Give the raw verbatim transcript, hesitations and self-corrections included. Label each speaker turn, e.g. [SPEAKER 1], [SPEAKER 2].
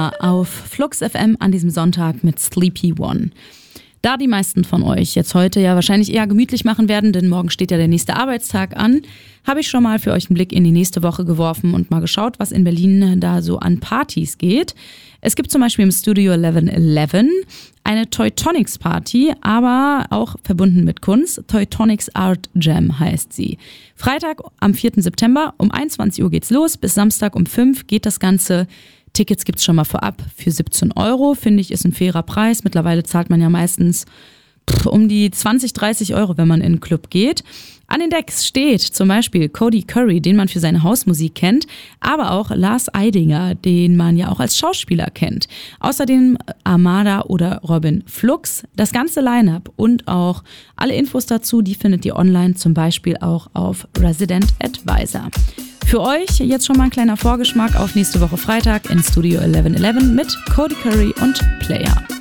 [SPEAKER 1] Player auf Flux F M an diesem Sonntag mit Sleepy One. Da die meisten von euch jetzt heute ja wahrscheinlich eher gemütlich machen werden, denn morgen steht ja der nächste Arbeitstag an, habe ich schon mal für euch einen Blick in die nächste Woche geworfen und mal geschaut, was in Berlin da so an Partys geht. Es gibt zum Beispiel im Studio elf elf eine Teutonics Party, aber auch verbunden mit Kunst. Teutonics Art Jam heißt sie. Freitag am vierten September um einundzwanzig Uhr geht's los, bis Samstag um fünf geht das Ganze. Tickets gibt's schon mal vorab für siebzehn Euro, finde ich, ist ein fairer Preis. Mittlerweile zahlt man ja meistens pff, um die zwanzig, dreißig Euro, wenn man in einen Club geht. An den Decks steht zum Beispiel Cody Curry, den man für seine Hausmusik kennt, aber auch Lars Eidinger, den man ja auch als Schauspieler kennt. Außerdem Armada oder Robin Flux. Das ganze Line-Up und auch alle Infos dazu, die findet ihr online, zum Beispiel auch auf Resident Advisor. Für euch jetzt schon mal ein kleiner Vorgeschmack auf nächste Woche Freitag in Studio elf elf mit Cody Curry und Player.